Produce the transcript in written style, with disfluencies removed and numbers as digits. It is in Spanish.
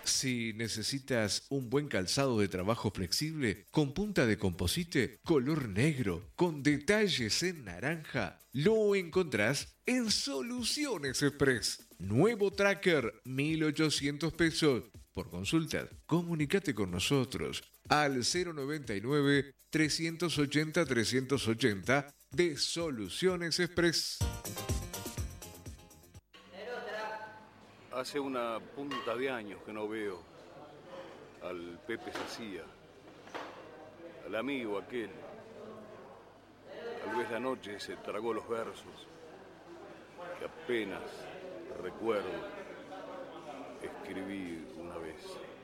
Si necesitas un buen calzado de trabajo flexible, con punta de composite, color negro, con detalles en naranja, lo encontrás en Soluciones Express. Nuevo Tracker, 1.800 pesos. Por consulta, comunícate con nosotros al 099-380-380 de Soluciones Express. Hace una punta de años que no veo al Pepe Sacía, al amigo aquel. Tal vez la noche se tragó los versos que apenas recuerdo escribí una vez.